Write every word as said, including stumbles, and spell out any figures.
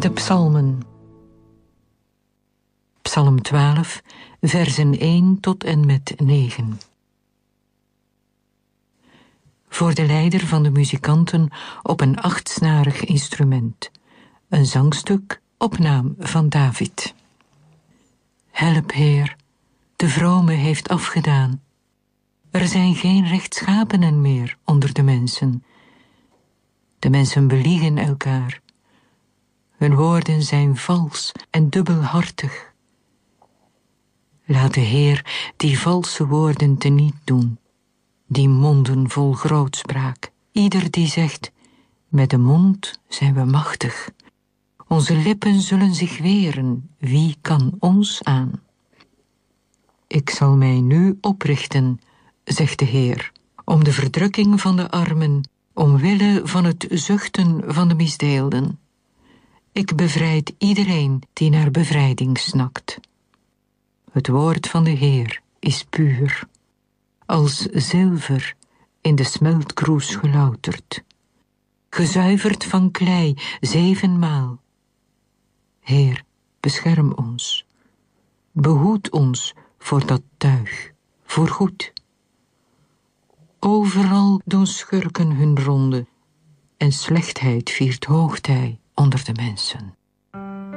De psalmen. Psalm twaalf, versen één tot en met negen. Voor de leider van de muzikanten op een achtsnarig instrument. Een zangstuk op naam van David. Help, Heer, de vrome heeft afgedaan. Er zijn geen rechtschapenen meer onder de mensen. De mensen beliegen elkaar. Hun woorden zijn vals en dubbelhartig. Laat de Heer die valse woorden teniet doen, die monden vol grootspraak. Ieder die zegt, met de mond zijn we machtig. Onze lippen zullen zich weren, wie kan ons aan? Ik zal mij nu oprichten, zegt de Heer, om de verdrukking van de armen, omwille van het zuchten van de misdeelden. Ik bevrijd iedereen die naar bevrijding snakt. Het woord van de Heer is puur, als zilver in de smeltkroes gelouterd, gezuiverd van klei zevenmaal. Heer, bescherm ons, behoed ons voor dat tuig, voorgoed. Overal doen schurken hun ronde, en slechtheid viert hoogtij onder de mensen.